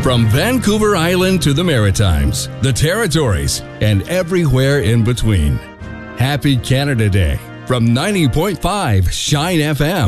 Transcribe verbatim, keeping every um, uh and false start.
From Vancouver Island to the Maritimes, the Territories, and everywhere in between. Happy Canada Day from ninety point five Shine F M.